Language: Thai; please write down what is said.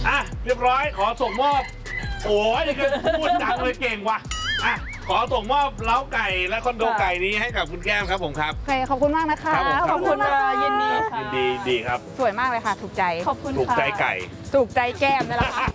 อ่ะเรียบร้อยขอส่งมอบโอ้ยนี่ก็พูดดังเลยเก่งว่ะอ่ะขอส่งมอบเล้าไก่และคอนโดไก่นี้ให้กับคุณแก้มครับผมครับโอเคขอบคุณมากนะคะขอบคุณค่ะยินดีค่ะดีครับสวยมากเลยค่ะถูกใจขอบคุณค่ะถูกใจไก่ถูกใจแก้มนี่แหละค่ะ